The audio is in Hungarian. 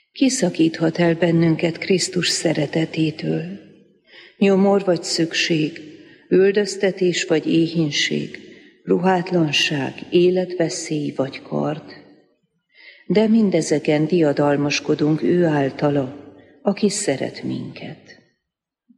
Ki szakíthat el bennünket Krisztus szeretetétől? Nyomor vagy szükség, üldöztetés vagy éhínség, ruhátlanság, életveszély vagy kard? De mindezeken diadalmaskodunk ő általa, aki szeret minket.